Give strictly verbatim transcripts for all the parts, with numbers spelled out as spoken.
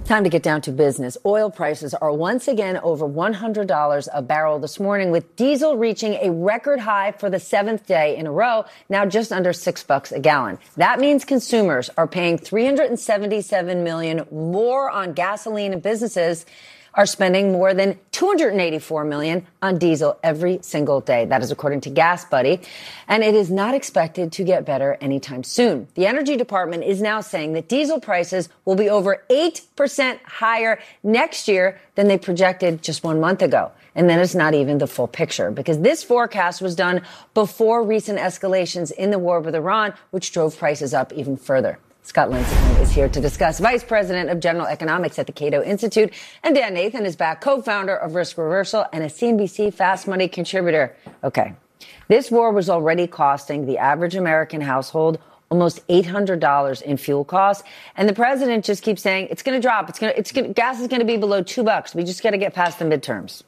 Time to get down to business. Oil prices are once again over one hundred dollars a barrel this morning, with diesel reaching a record high for the seventh day in a row, now just under six bucks a gallon. That means consumers are paying three hundred seventy-seven million dollars more on gasoline, and businesses are spending more than two hundred eighty-four million dollars on diesel every single day. That is according to Gas Buddy. And it is not expected to get better anytime soon. The Energy Department is now saying that diesel prices will be over eight percent higher next year than they projected just one month ago. And then it's not even the full picture, because this forecast was done before recent escalations in the war with Iran, which drove prices up even further. Scott Linscomb is here to discuss. Vice President of General Economics at the Cato Institute. And Dan Nathan is back, co-founder of Risk Reversal and a C N B C Fast Money contributor. Okay. This war was already costing the average American household almost eight hundred dollars in fuel costs. And the president just keeps saying it's going to drop. It's going to, it's going gas is going to be below two bucks. We just got to get past the midterms.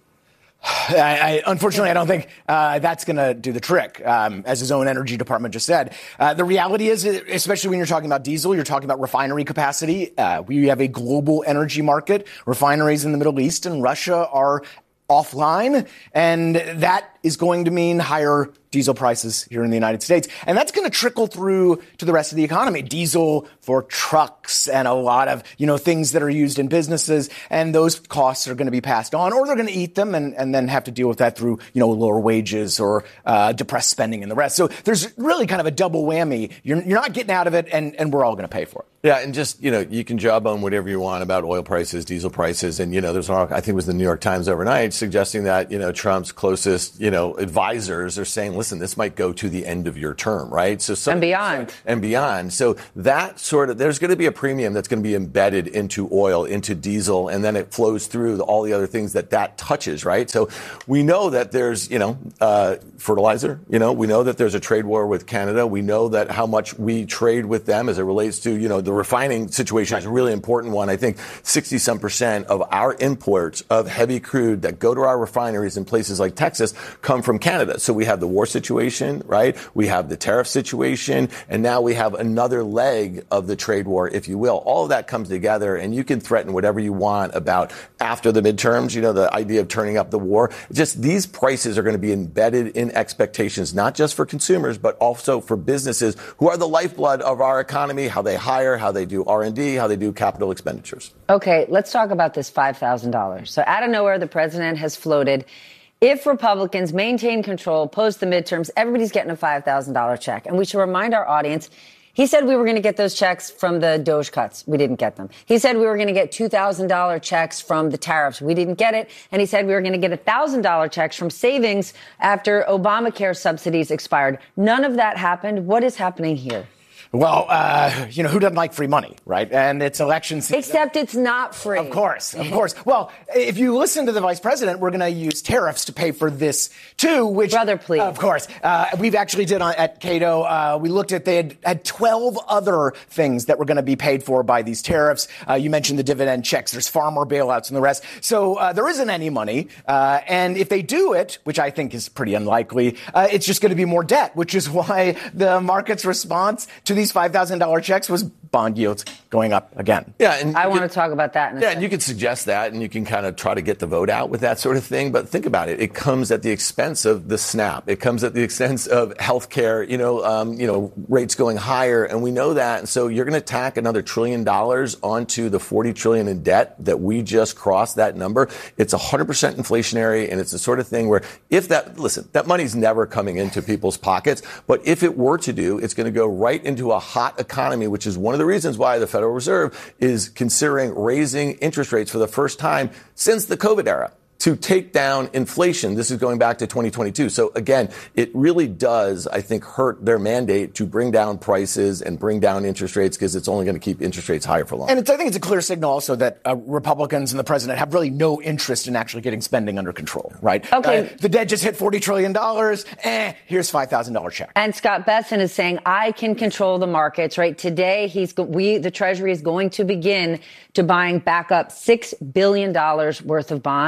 I, I, unfortunately, I don't think uh, that's going to do the trick, um, as his own energy department just said. Uh, the reality is, especially when you're talking about diesel, you're talking about refinery capacity. Uh, we have a global energy market. Refineries in the Middle East and Russia are offline, and that is going to mean higher diesel prices here in the United States. And that's going to trickle through to the rest of the economy. Diesel for trucks and a lot of, you know, things that are used in businesses. And those costs are going to be passed on, or they're going to eat them and, and then have to deal with that through, you know, lower wages or uh, depressed spending and the rest. So there's really kind of a double whammy. You're, you're not getting out of it, and, and we're all going to pay for it. Yeah, and just, you know, you can job on whatever you want about oil prices, diesel prices. And, you know, there's, I think it was the New York Times overnight suggesting that, you know, Trump's closest, you know, advisors are saying, listen, this might go to the end of your term, right? So some, and beyond. And beyond. So that sort of, there's going to be a premium that's going to be embedded into oil, into diesel, and then it flows through the, all the other things that that touches, right? So we know that there's, you know, uh, fertilizer, you know, we know that there's a trade war with Canada. We know that how much we trade with them as it relates to, you know, the refining situation is a really important one. I think sixty some percent of our imports of heavy crude that go to our refineries in places like Texas come from Canada. So we have the war situation, right? We have the tariff situation, and now we have another leg of the trade war, if you will. All of that comes together, and you can threaten whatever you want about after the midterms, you know, the idea of turning up the war. Just these prices are going to be embedded in expectations, not just for consumers, but also for businesses who are the lifeblood of our economy, how they hire, how they do R and D, how they do capital expenditures. Okay, let's talk about this five thousand dollars. So out of nowhere, the president has floated, if Republicans maintain control post the midterms, everybody's getting a five thousand dollars check. And we should remind our audience, he said we were going to get those checks from the Doge cuts. We didn't get them. He said we were going to get two thousand dollars checks from the tariffs. We didn't get it. And he said we were going to get one thousand dollars checks from savings after Obamacare subsidies expired. None of that happened. What is happening here? Well, uh, you know, who doesn't like free money, right? And it's election season. Except it's not free. Of course, of course. Well, if you listen to the vice president, we're going to use tariffs to pay for this, too, which... Brother, please. Of course. Uh, we've actually did on, at Cato, uh, we looked at, they had, had twelve other things that were going to be paid for by these tariffs. Uh, you mentioned the dividend checks. There's farmer bailouts and the rest. So uh, there isn't any money. Uh, and if they do it, which I think is pretty unlikely, uh, it's just going to be more debt, which is why the market's response to these five thousand dollars checks was bond yields going up again. Yeah, and I want could, to talk about that in a Yeah, second. and you could suggest that, and you can kind of try to get the vote out with that sort of thing. But think about it. It comes at the expense of the SNAP. It comes at the expense of health care, you know, um, you know, rates going higher. And we know that. And so you're going to tack another trillion dollars onto the forty trillion in debt that we just crossed that number. It's one hundred percent inflationary. And it's the sort of thing where if that, listen, that money's never coming into people's pockets. But if it were to do, it's going to go right into a hot economy, which is one of the reasons why the Federal Reserve is considering raising interest rates for the first time since the COVID era to take down inflation. This is going back to twenty twenty-two. So again, it really does, I think, hurt their mandate to bring down prices and bring down interest rates, because it's only going to keep interest rates higher for longer. And it's, I think it's a clear signal also that uh, Republicans and the president have really no interest in actually getting spending under control, right? Okay. Uh, the debt just hit forty trillion dollars. Eh, here's five thousand dollars check. And Scott Besson is saying, I can control the markets, right? Today, he's we the Treasury is going to begin to buying back up six billion dollars worth of bonds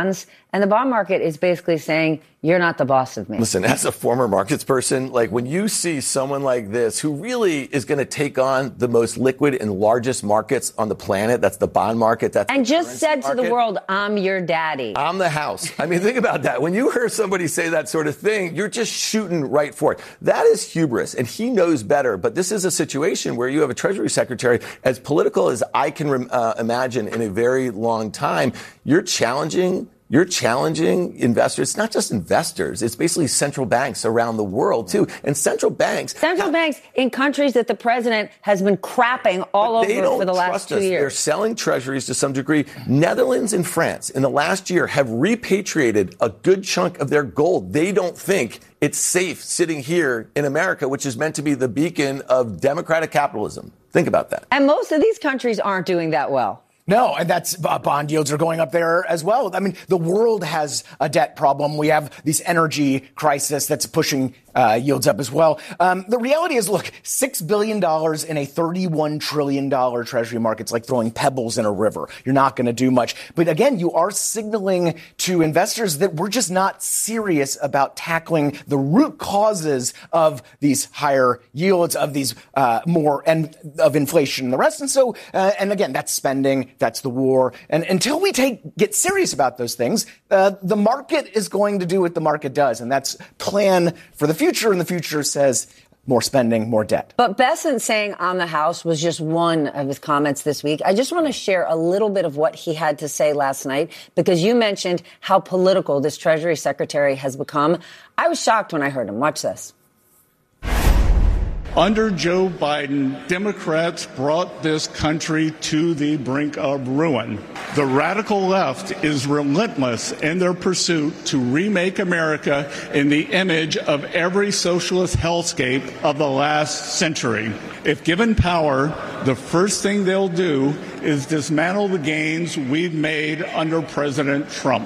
And the bond market is basically saying, you're not the boss of me. Listen, as a former markets person, like when you see someone like this who really is going to take on the most liquid and largest markets on the planet, that's the bond market. That's and just said market, to the world, I'm your daddy. I'm the house. I mean, think about that. When you hear somebody say that sort of thing, you're just shooting right for it. That is hubris, and he knows better. But this is a situation where you have a Treasury Secretary, as political as I can uh, imagine in a very long time, you're challenging You're challenging investors. It's not just investors. It's basically central banks around the world, too. And central banks. Central ha- banks in countries that the president has been crapping all over for the last two us. years. They're selling treasuries to some degree. Netherlands and France in the last year have repatriated a good chunk of their gold. They don't think it's safe sitting here in America, which is meant to be the beacon of democratic capitalism. Think about that. And most of these countries aren't doing that well. No, and that's uh, bond yields are going up there as well. I mean, the world has a debt problem. We have this energy crisis that's pushing uh, yields up as well. Um, the reality is, look, six billion dollars in a thirty-one trillion dollars treasury market's like throwing pebbles in a river. You're not going to do much. But again, you are signaling to investors that we're just not serious about tackling the root causes of these higher yields, of these uh, more and of inflation and the rest. And so, uh, and again, that's spending. That's the war. And until we take get serious about those things, uh, the market is going to do what the market does. And that's plan for the future. And the future says more spending, more debt. But Bessent saying on the House was just one of his comments this week. I just want to share a little bit of what he had to say last night, because you mentioned how political this Treasury Secretary has become. I was shocked when I heard him. Watch this. Under Joe Biden, Democrats brought this country to the brink of ruin. The radical left is relentless in their pursuit to remake America in the image of every socialist hellscape of the last century. If given power, the first thing they'll do is dismantle the gains we've made under President Trump.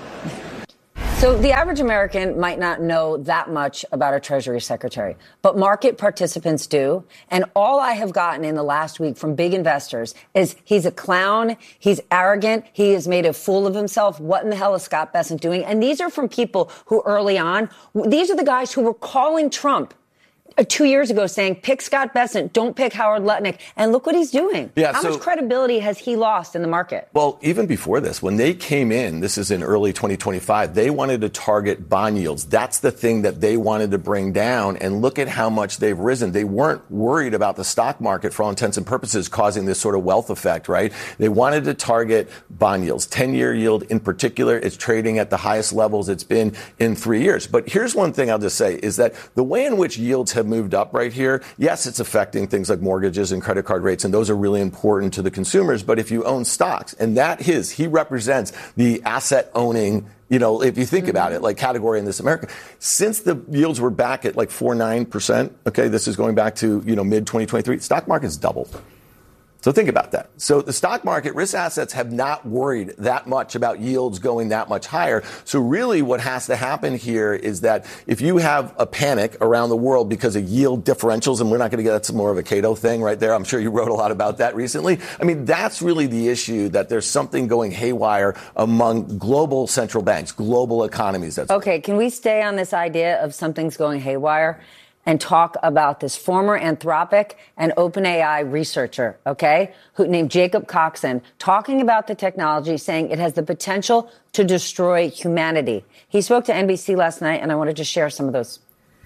So the average American might not know that much about a Treasury Secretary, but market participants do. And all I have gotten in the last week from big investors is he's a clown, he's arrogant, he has made a fool of himself. What in the hell is Scott Bessent doing? And these are from people who early on, these are the guys who were calling Trump Uh, two years ago saying, pick Scott Bessent, don't pick Howard Lutnick. And look what he's doing. Yeah, How so, much credibility has he lost in the market? Well, even before this, when they came in, this is in early twenty twenty-five, they wanted to target bond yields. That's the thing that they wanted to bring down. And look at how much they've risen. They weren't worried about the stock market, for all intents and purposes, causing this sort of wealth effect, right? They wanted to target bond yields. ten-year yield in particular is trading at the highest levels it's been in three years. But here's one thing I'll just say is that the way in which yields have moved up right here, yes, it's affecting things like mortgages and credit card rates, and those are really important to the consumers. But if you own stocks, and that is, he represents the asset owning, you know, if you think about it, like category in this America, since the yields were back at like four point nine percent, okay, this is going back to, you know, mid twenty twenty-three, stock market's doubled. So think about that. So the stock market, risk assets have not worried that much about yields going that much higher. So really what has to happen here is that if you have a panic around the world because of yield differentials, and we're not going to get that's more of a Cato thing right there. I'm sure you wrote a lot about that recently. I mean, that's really the issue, that there's something going haywire among global central banks, global economies. That's okay. Can we stay on this idea of something's going haywire and talk about this former Anthropic and OpenAI researcher, okay, who named Jacob Coxon, talking about the technology, saying it has the potential to destroy humanity. He spoke to N B C last night, and I wanted to share some of those.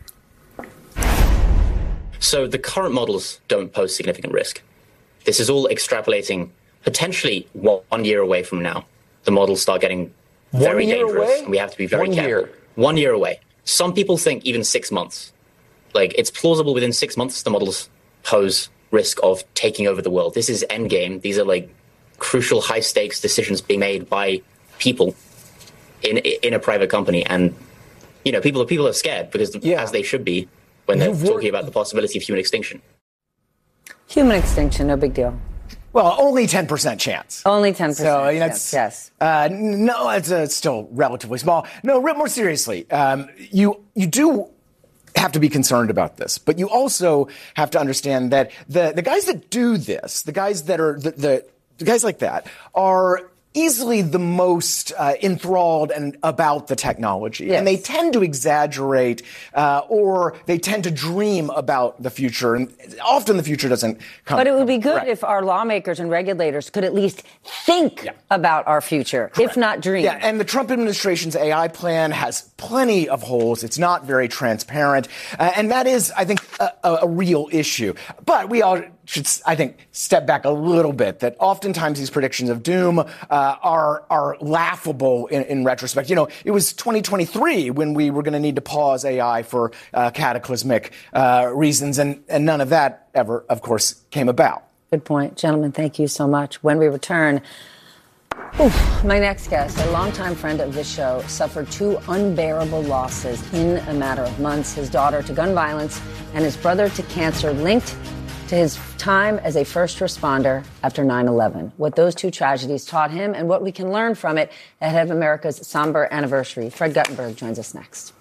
So the current models don't pose significant risk. This is all extrapolating potentially one year away from now. The models start getting very dangerous, and we have to be very one careful. Year. One year away. Some people think even six months. Like, it's plausible within six months the models pose risk of taking over the world. This is endgame. These are, like, crucial high-stakes decisions being made by people in in a private company. And, you know, people, people are scared, because yeah. as they should be when they're You've talking worked- about the possibility of human extinction. Human extinction, no big deal. Well, only ten percent chance. Only ten percent so, you know, chance, yes. Uh, no, it's uh, still relatively small. No, more seriously, um, you you do have to be concerned about this, but you also have to understand that the, the guys that do this, the guys that are the, the, the guys like that are easily the most uh, enthralled and about the technology. Yes. And they tend to exaggerate uh, or they tend to dream about the future. And often the future doesn't come. But it would be good correct. if our lawmakers and regulators could at least think yeah. about our future, Correct. if not dream. Yeah, and the Trump administration's A I plan has plenty of holes. It's not very transparent. Uh, and that is, I think, a, a real issue. But we all should, I think, step back a little bit, that oftentimes these predictions of doom uh, are are laughable in, in retrospect. You know, it was twenty twenty-three when we were going to need to pause A I for uh, cataclysmic uh, reasons, and, and none of that ever, of course, came about. Good point. Gentlemen, thank you so much. When we return, oof, my next guest, a longtime friend of this show, suffered two unbearable losses in a matter of months. His daughter to gun violence and his brother to cancer, linked to his time as a first responder after nine eleven. What those two tragedies taught him and what we can learn from it ahead of America's somber anniversary. Fred Guttenberg joins us next.